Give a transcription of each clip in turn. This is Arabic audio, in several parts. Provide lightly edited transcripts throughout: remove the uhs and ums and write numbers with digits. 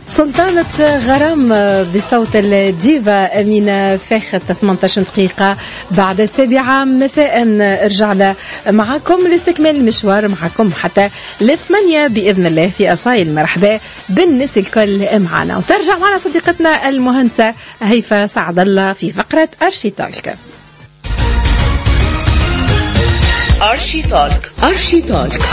سلطانة غرام بصوت الديفا أمينة فاخت 18 دقيقة بعد 7 مساء. رجعنا معكم لاستكمال المشوار معكم حتى 8 بإذن الله في أصايل. مرحبا بالناس الكل معنا، وترجع معنا صديقتنا المهندسة هيفا سعد الله في فقرة أرشيتالك. أرشيتالك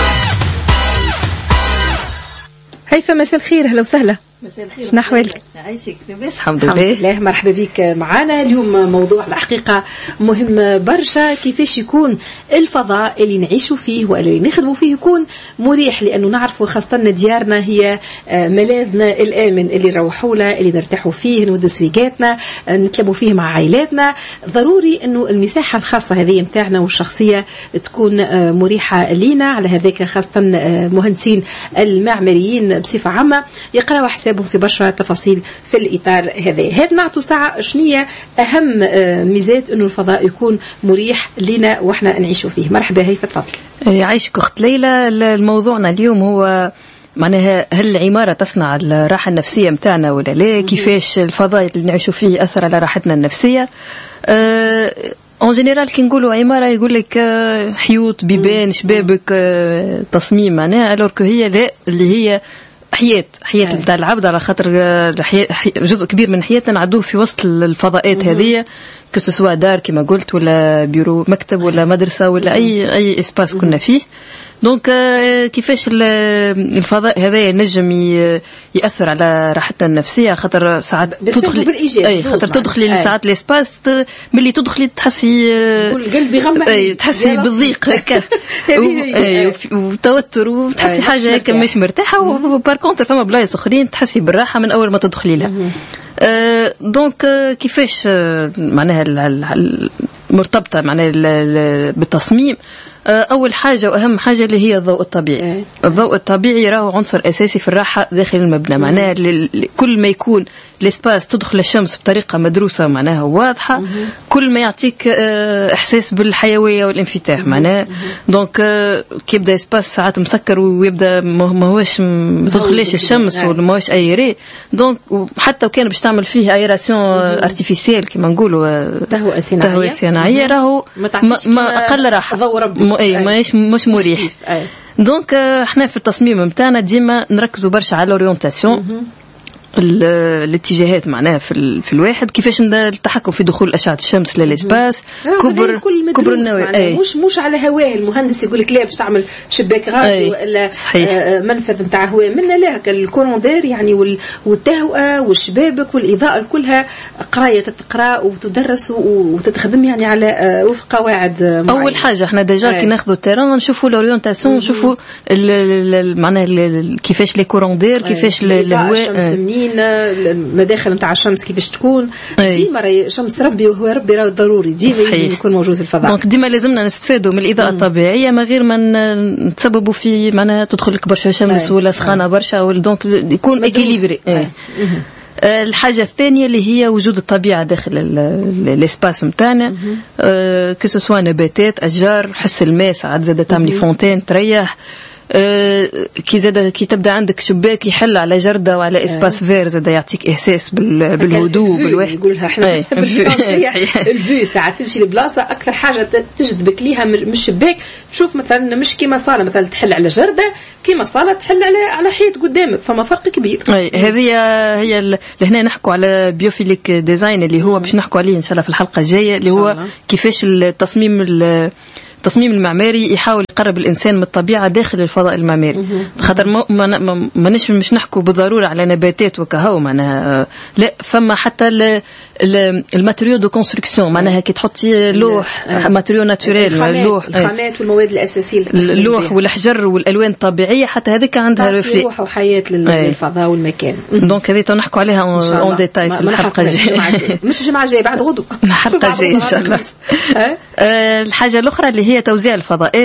هيفا، مساء الخير، هلا وسهلا. مساء الخير، شنو أحوالك؟ عايشك لاباس؟ الحمد لله. مرحبا بك معنا. اليوم موضوع الحقيقة مهم برشا، كيفاش يكون الفضاء اللي نعيشوا فيه واللي نخدموا فيه يكون مريح، لأنه نعرفوا خاصة ديارنا هي ملاذنا الآمن اللي نروحوا له، اللي نرتاحوا فيه، نودوا سويقاتنا، نتلموا فيه مع عائلاتنا. ضروري أنه المساحة الخاصة هذه متاعنا والشخصية تكون مريحة لينا. على هذاك خاصة مهندسين المعماريين بصفة عامة يقرأوا حسابهم في برشا تفاصيل في الإطار هذا نعطوا ساعة شنية أهم ميزات أنه الفضاء يكون مريح لنا وإحنا نعيشوا فيه. مرحبا هيفا، تفضل. يعيشك أخت ليلى. الموضوعنا اليوم هو معناها هل العمارة تصنع الراحة النفسية متاعنا ولا لا؟ كيفاش الفضاء اللي نعيشوا فيه يأثر على راحتنا النفسية؟ اون جينيرال كي نقولوا عماره يقول لك حيوط، بيبان، شبابك، تصميم، معناها الوغ كو هي لا، اللي هي حياة نتاع العبد، على خاطر جزء كبير من حياتنا نعدوه في وسط الفضاءات هذه، كسوا دار كما قلت ولا بيرو مكتب ولا مدرسة ولا أي إسباس كنا فيه. دونك كيفاش الفضاء هذا ينجم يأثر على راحتنا النفسية؟ خاطر ساعات تدخلي خاطر تدخلي ساعات الاسباس ملي تدخلي تحسي القلب يغمع، تحسي بالضيق هكا وتوتر، وتحسي حاجة هكا مش مرتاحة. وبار كونتر فما بلايص اخرين تحسي بالراحة من اول ما تدخلي لها. دونك كيفاش معناها مرتبطة معناها بالتصميم؟ أول حاجة وأهم حاجة اللي هي الضوء الطبيعي. الضوء الطبيعي راهو عنصر أساسي في الراحة داخل المبنى. معناها كل ما يكون الاسباس تدخل الشمس بطريقة مدروسة معناها واضحة، كل ما يعطيك إحساس بالحيوية والانفتاح. معناها دونك كي يبدأ اسباس ساعات مسكر ويبدأ ما هوش تدخلش الشمس وما هوش أي ري، دونك حتى وكان باش تعمل فيه ايراسيون ارتيفيسيال كما نقولوا تهوية صناعية، راهو ما أقل راحة، مش مريح. دونك احنا في التصميم متاعنا ديما نركزوا برشا على الاورينتاسيون، الاتجاهات معناها في الواحد، كيفاش التحكم في دخول أشعة الشمس للإسباس، كبر النووي، مش على هواه. المهندس يقول لك لا باش تعمل شباك غازي ولا منفذ نتاع هواء، منا لا الكوروندير يعني والتهوئة والشبابك والإضاءة كلها قراية تتقرأ وتدرس وتتخدم يعني على وفق قواعد معينة. أول حاجة احنا ديجا كي ناخذوا التيران نشوفوا الأورينتاسيون، نشوفوا معناها كيفاش لي كوروندير، كيفاش الهواء، المداخل نتاع الشمس كيفاش تكون. ديما شمس ربي وهو ربي راه ضروري ديما لازم يكون موجود في الفضاء. دونك ديما لازمنا نستفادوا من الإضاءة الطبيعية من غير ما نتسببوا في معناها تدخل لك برشا شمس ولا سخانة برشا، دونك يكون إكيليبري. الحاجة الثانية اللي هي وجود الطبيعة داخل الاسباس متاعنا، كسوا نباتات، أشجار، حس الماء، ساعات زادة تعملي فونتين تريح. كي تبدا عندك شباك يحل على جردة وعلى اسباس فير، زاد يعطيك احساس بالهدوء بالواحد. نقولها احنا الفيو ساعات تمشي لبلاصه اكثر حاجه تجذبك ليها من الشباك، تشوف مثلا مش كيما صاله مثلا تحل على جردة، كيما صاله تحل على حيط قدامك، فما فرق كبير. هذه هي لهنا نحكوا على بيوفيليك ديزاين اللي هو باش نحكوا عليه ان شاء الله في الحلقه الجايه، اللي هو كيفاش التصميم المعماري يحاول يقرب الإنسان من الطبيعة داخل الفضاء المعماري. خاطر ما مش نحكوا بالضرورة على نباتات وكهو، معناها لا، فما حتى الماتريو دو كونستركسيون، معناها كي تحطي لوح ماتريو ناتوريل، الخامات والمواد الأساسية، اللوح والحجر والألوان الطبيعية، حتى هذيك عندها رفلي روح وحياة للفضاء والمكان. دونك هذه نحكوا عليها اون ديتاي في الحلقة الجاية، مش الجمعة الجاية، بعد غدو الحلقة الجاية إن شاء الله. الحاجة الأخرى اللي هي توزيع الفضاءات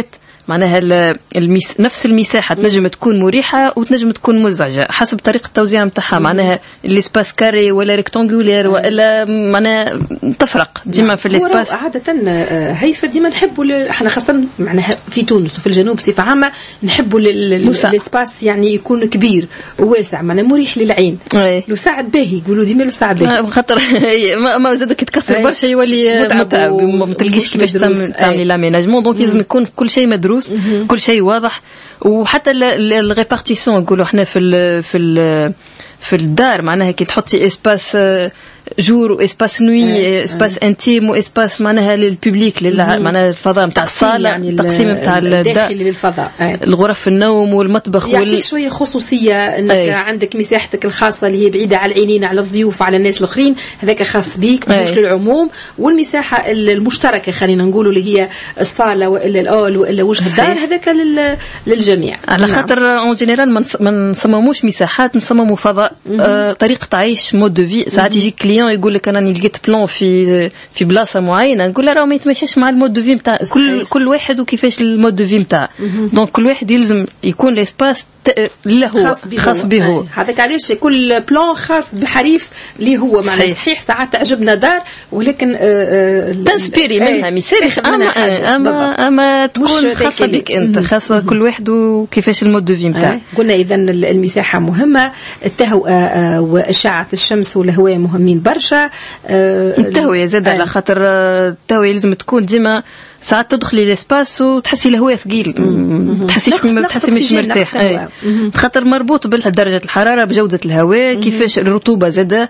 معناها نفس المساحه تنجم تكون مريحه وتنجم تكون مزعجه حسب طريقه التوزيع نتاعها. معناها الاسباس كاري ولا ريكتانغولير ولا معناها تفرق ديما في الاسباس. عاده هيفا ديما نحبوا احنا خاصه معناها في تونس وفي الجنوب بصفه عامه نحبوا الاسباس يعني يكون كبير وواسع معناها مريح للعين. لو ساعد باهي يقولوا ديما لو ساعد باهي خاطر ما زادك تكثر برشا يولي متعب ما تلقيش كيفاش تعملي لاميناجمون. دونك لازم يكون كل شيء مدروس كل شيء واضح. وحتى الريبارتيسيون نقولوا احنا في الدار معناها كي تحطي اسباس جور واسباس نوي اسباس انتيم واسباس معناها للبوبليك معناها الفضاء نتاع الصاله يعني التقسيم نتاع الداخلي للفضاء الغرف النوم والمطبخ يعطيك شويه خصوصيه انك عندك مساحتك الخاصه اللي هي بعيده على العينين على الضيوف وعلى الناس الاخرين هذاك خاص بيك مش للعموم. والمساحه المشتركه خلينا نقولوا اللي هي الصاله والا الاول والا وجه الدار هذاك للجميع على خاطر اون جينيرال ما نصمموش مساحات نصمموا فضاء طريقه عيش مود دو في. ساعات يجي كليون يقول لك انا لقيت بلان في بلاصه معينه نقول له راه ما يتمشاش مع المود دو في نتاع كل واحد وكيفاش المود دو في نتاع. دونك كل واحد يلزم يكون لاسباس له هو خاص به. هذاك علاش كل بلان خاص بحريف اللي هو معناه صحيح ساعات تعجبنا دار ولكن تنسبيري منها مثالي اما تكون خاصه بك انت خاصه كل واحد وكيفاش المود دو في نتاع. قلنا اذا المساحه مهمه التهوئه واشعه الشمس والهواء مهمين برشا. التهوية زاد على خاطر التهوية لازم تكون ديما ساعات تدخلي لاسباس وتحسي الهواء ثقيل تحسي مش مرتاح خاطر مربوط بدرجة الحرارة بجودة الهواء كيفاش الرطوبة زاد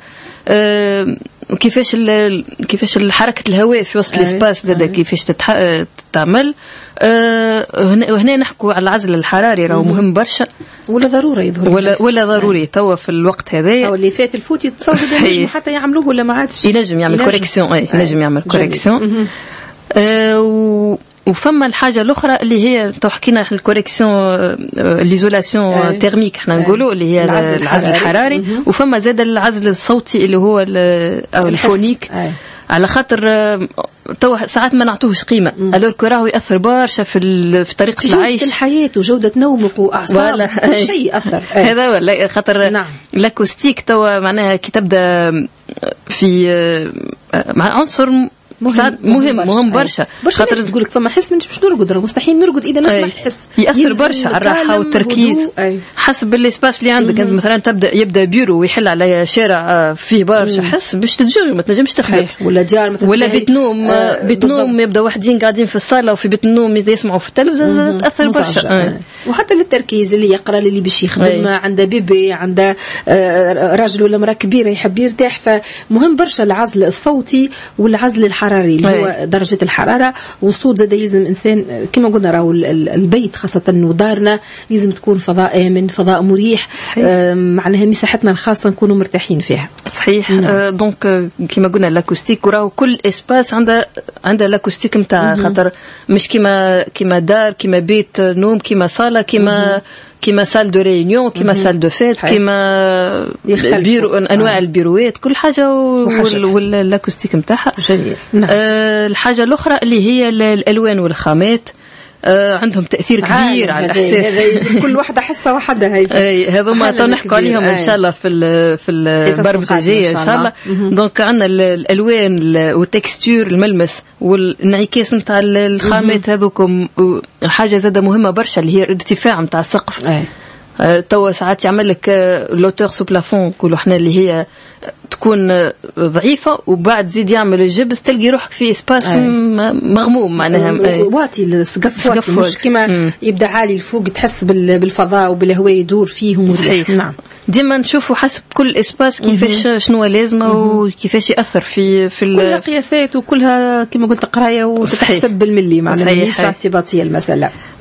كيفاش حركة الهواء في وسط الاسباس زاد كيفاش تتعمل. وهنا نحكوا على العزل الحراري راهو مهم برشا ولا ضروري يظهر ولا ضروري توا في الوقت هذا او اللي فات الفوت يتصور ينجم حتى يعملوه ولا ما عادش ينجم يعمل كوريكسيون ينجم يعمل كوريكسيون. وفما الحاجه الاخرى اللي هي تو حكينا الكوريكسيون ليزولاسيون تيرميك احنا نقولوا اللي هي العزل الحراري. وفما زاد العزل الصوتي اللي هو او الفونيك على خاطر تو ساعات ما نعطوهش قيمه الور كراهو ياثر برشا في طريقه العيش في الحياه وجوده نومك واعصابك كل شيء ياثر هذا ولا خاطر لاكوستيك تو معناها كي تبدا في مع عنصر مهم برشا خاطر تقول لك فما حس مش نرقد مستحيل نرقد اذا نسمع الحس ياثر برشا على الراحه والتركيز حسب الاسباس اللي عندك. انت مثلا يبدا بيرو ويحل على شارع فيه برشا حس باش تتجوج ما تنجمش تخدم ولا ديار مثلا ولا بيت نوم يبدا وحدين قاعدين في الصاله وفي بيت النوم يسمعوا في التلفزيون تاثر برشا. وحتى للتركيز اللي يقرا اللي باش يخدم عنده بيبي عنده راجل ولا مراه كبيره يحب يرتاح. فمهم برشا العزل الصوتي والعزل الحراري اللي هو درجة الحرارة والصوت. زاد يلزم إنسان كما قلنا راهو البيت خاصة ودارنا لازم تكون فضاء آمن فضاء مريح معناها مساحتنا الخاصة نكونوا مرتاحين فيها. صحيح. دونك كما قلنا لاكوستيك وراهو كل اسباس عنده لاكوستيك نتاع خاطر مش كما دار كما بيت نوم كما صالة كما سال دو ريونيون كما سال دو فيت كما بيرو انواع البيروات كل حاجه والاكوستيك نتاعها جميل. الحاجه الاخرى اللي هي الالوان والخامات عندهم تاثير كبير على الاحساس. كل واحده حصه وحدها هي هذوما نحكوا عليهم ان شاء الله في البرمجه الجايه ان شاء الله. دونك عندنا الالوان والتكستور الملمس والانعكاس نتاع الخامات هذوكم حاجه زاده مهمه برشا اللي هي الارتفاع نتاع السقف. توا ساعات يعمل لك لوتور سو بلافون نقولوا احنا اللي هي تكون ضعيفه وبعد زيد يعمل الجبس تلقي روحك في اسباس مغموم معناها واطي السقف واطي مش كما يبدا عالي الفوق تحس بالفضاء وبالهواء يدور فيه ومريح. نعم ديما نشوفوا حسب كل اسباس كيفاش شنو لازمه وكيفاش ياثر في كلها قياسات وكلها كما قلت قرايه وتتحسب بالملي معناها مش اعتباطيه المساله.